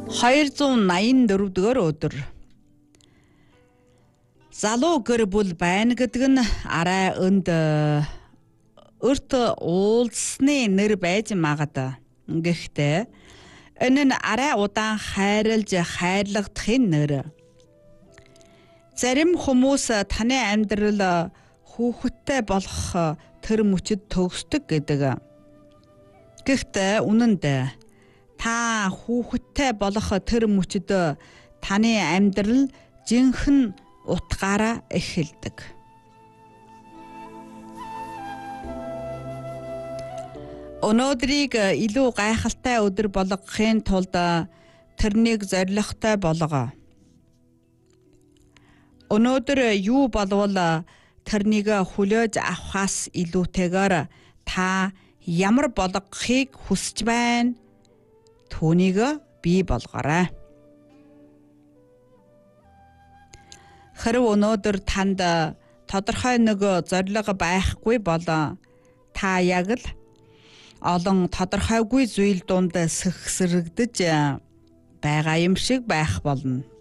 284 дугаар өдөр. Залуу гэр бүл байна гэдэг нь арай өнд өрт уулзсны нэр байж магадаа. Гэхдээ энэ нь арай удаан хайрлж хайрлагдахын нэр. Зарим хүмүүс таны амьдрал хүүхэдтэй болох тэр мөчөд төгсдөг гэдэг. Гэхдээ үнэнд та хүүхэдтэй болох тэр мөчөд таны амьдрал жинхэнэ утгаараа эхэлдэг. Өнөөдрийг илүү гайхалтай өдөр болгохын тулд тэрнийг зоригтой болгоо. Өнөөдөр юу болвол тэрнийг хүлээж авахаас илүүтэйгээр та ямар болгохыг хүсэж байна? Түүнийг бий болгоорой. Хэрв өнөөдөр танд тодорхой нэг зориг байхгүй бол та яг л олон тодорхойгүй зүйл дунд сэгсрэгдэж байгаа юм шиг байх болно.